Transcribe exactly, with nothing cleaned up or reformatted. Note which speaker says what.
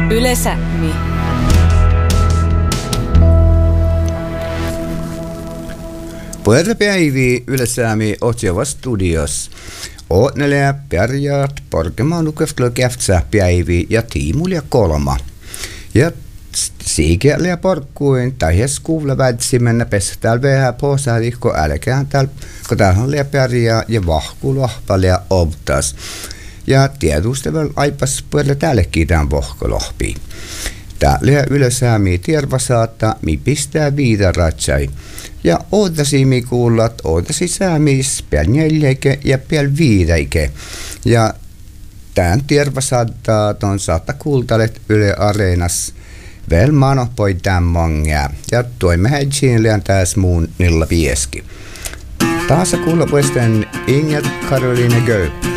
Speaker 1: Yle Sámi.
Speaker 2: Puoltapäiviä Yle Sámi Otsjava studios. Ootnelee pärjät porkemaan lukevtlö käftsä päiviä ja tiimulia kolma. Ja siikeäliä porkkuin tai hes kuulla vädsi mennä pestääl vähän pohsaadihko älkään täällä, kun täällä on pärjää ja vahkulohpalia obtas. Ja tietystävällä aipas puolella täällekin tämän vohkolohpii. Täällä Yle Sámi tierva saattaa, mi pistää viidaratsai. Ja ootasi mi kuullat, ootasi säämis piel neljäike ja piel viideike. Ja tämän tierva saattaa ton saatta kuultalet Yle Areenas väl manopoi tämän mongia. Ja toimme häitsiin tässä muun nilla pieski. Taas kuulla puisten Inger Karoline Göp.